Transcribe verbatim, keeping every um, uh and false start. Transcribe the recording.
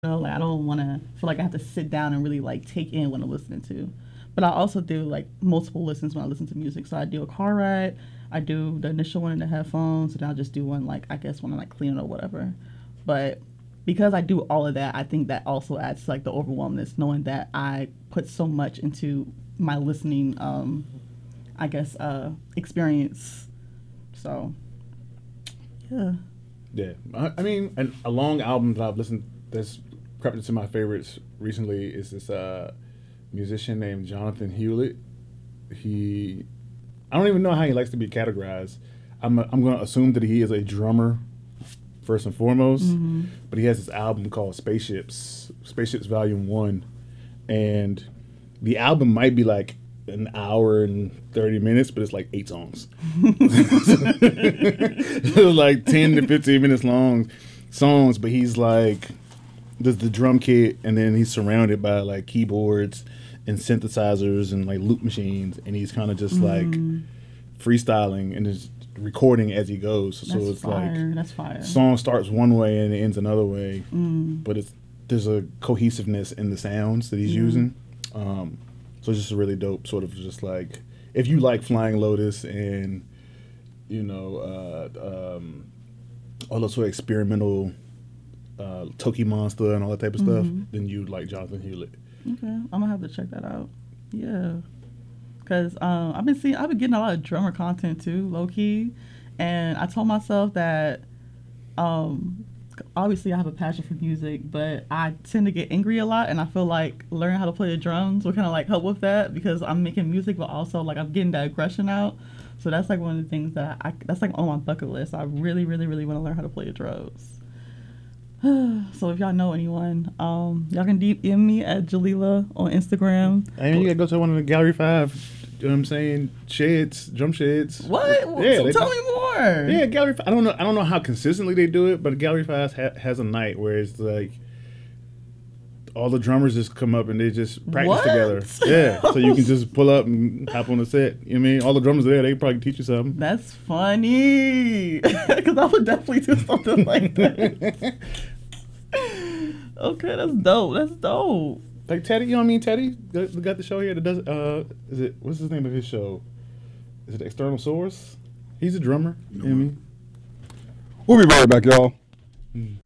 know, like I don't want to feel like I have to sit down and really like take in what I'm listening to. But I also do like multiple listens when I listen to music. So I do a car ride, I do the initial one in the headphones, and I'll just do one like I guess when I'm like cleaning or whatever. But because I do all of that, I think that also adds to like the overwhelmness, knowing that I put so much into my listening, um, I guess, uh, experience. So, yeah. Yeah, I, I mean, and a long album that I've listened that's crept into my favorites recently is this uh, musician named Jonathan Hewlett. He, I don't even know how he likes to be categorized. I'm a, I'm going to assume that he is a drummer first and foremost, mm-hmm. but he has this album called Spaceships, Spaceships Volume One, and the album might be like an hour and thirty minutes, but it's like eight songs. It's like ten to fifteen minutes long songs, but he's like, there's the drum kit, and then he's surrounded by like keyboards and synthesizers and like loop machines, and he's kind of just mm. like freestyling and just recording as he goes. So That's it's fire. like That's fire. Song starts one way and it ends another way, mm. but it's there's a cohesiveness in the sounds that he's yeah. using. Um, so it's just a really dope sort of just like, if you like Flying Lotus and, you know, uh, um, all those sort of experimental uh, Toki Monster and all that type of mm-hmm. stuff, then you'd like Jonathan Hewlett. Okay, I'm gonna have to check that out. Yeah, because um, I've been seeing, I've been getting a lot of drummer content too, low key, and I told myself that um, obviously I have a passion for music, but I tend to get angry a lot, and I feel like learning how to play the drums will kind of like help with that, because I'm making music, but also like I'm getting that aggression out. So that's like one of the things that I, that's like on my bucket list. I really, really, really want to learn how to play the drums. So if y'all know anyone, um, y'all can D M me at Jalila on Instagram. And you gotta go to one of the Gallery Five, you know what I'm saying, sheds, drum sheds. What? Yeah, so they, tell me more. Yeah, Gallery Five. I don't know. I don't know how consistently they do it, but Gallery Five ha- has a night where it's like all the drummers just come up and they just practice what? together. Yeah, so you can just pull up and hop on the set. You know what I mean? All the drummers are there. They can probably teach you something. That's funny, because I would definitely do something like that. Okay, that's dope. That's dope. Like Teddy, you know what I mean? Teddy got the show here that does. Uh, is it what's his name of his show? Is it External Source? He's a drummer. You know what I mean? We'll be right back, y'all. Mm.